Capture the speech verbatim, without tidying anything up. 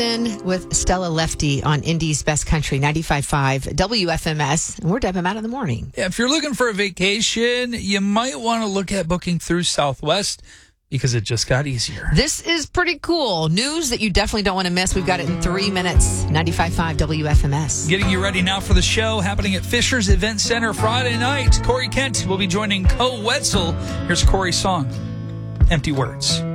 In with Stella Lefty on Indy's Best Country, ninety-five point five W F M S. And we're Deb and Matt in the morning. Yeah, if you're looking for a vacation, you might want to look at booking through Southwest because it just got easier. This is pretty cool. News that you definitely don't want to miss. We've got it in three minutes. ninety-five point five W F M S. Getting you ready now for the show happening at Fisher's Event Center Friday night. Corey Kent will be joining Co Wetzel. Here's Corey's song, Empty Words.